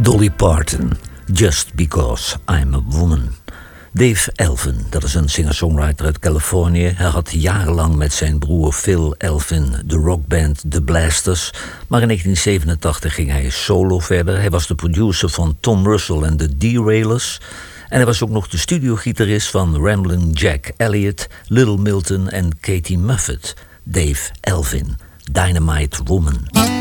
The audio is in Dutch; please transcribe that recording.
Dolly Parton, Just Because I'm a Woman. Dave Elfin, dat is een singer-songwriter uit Californië. Hij had jarenlang met zijn broer Phil Elfin de rockband The Blasters. Maar in 1987 ging hij solo verder. Hij was de producer van Tom Russell en de Derailers. En hij was ook nog de studiogitarist van Ramblin' Jack Elliott, Little Milton en Katie Muffet. Dave Elfin, Dynamite Woman.